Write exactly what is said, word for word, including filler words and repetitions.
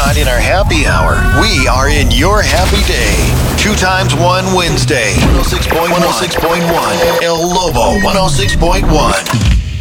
not in our happy hour. We are in your happy day. Two times one Wednesday. one oh six point one. El Lobo one oh six point one.